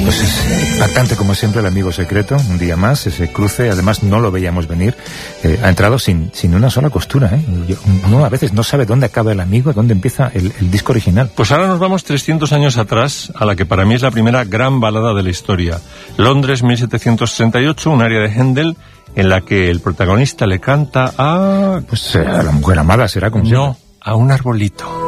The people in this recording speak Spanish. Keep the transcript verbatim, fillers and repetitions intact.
Pues es impactante como siempre el amigo secreto, un día más, ese cruce, además no lo veíamos venir, eh, ha entrado sin, sin una sola costura, ¿eh? Yo, uno a veces no sabe dónde acaba el amigo, dónde empieza el, el disco original. Pues ahora nos vamos trescientos años atrás, a la que para mí es la primera gran balada de la historia. Londres, mil setecientos sesenta y ocho, un aria de Händel, en la que el protagonista le canta a... Pues eh, a la mujer amada será como... No, a un arbolito.